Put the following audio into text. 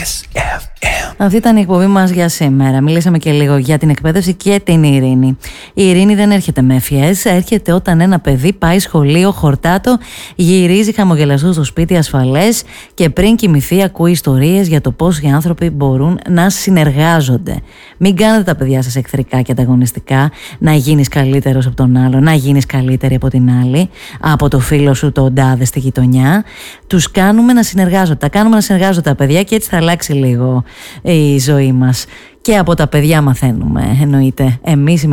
Αυτή ήταν η εκπομπή μας για σήμερα. Μιλήσαμε και λίγο για την εκπαίδευση και την ειρήνη. Η ειρήνη δεν έρχεται με ευχές. Έρχεται όταν ένα παιδί πάει σχολείο, χορτάτο, γυρίζει χαμογελαστό στο σπίτι ασφαλές και πριν κοιμηθεί ακούει ιστορίες για το πώς οι άνθρωποι μπορούν να συνεργάζονται. Μην κάνετε τα παιδιά σας εχθρικά και ανταγωνιστικά, να γίνεις καλύτερος από τον άλλο, να γίνεις καλύτερη από την άλλη, από το φίλο σου τον τάδε στη γειτονιά. Τους κάνουμε να συνεργάζονται. Τα κάνουμε να συνεργάζονται τα παιδιά και έτσι θα αλλάξει λίγο η ζωή μας. Και από τα παιδιά μαθαίνουμε, εννοείται. Εμείς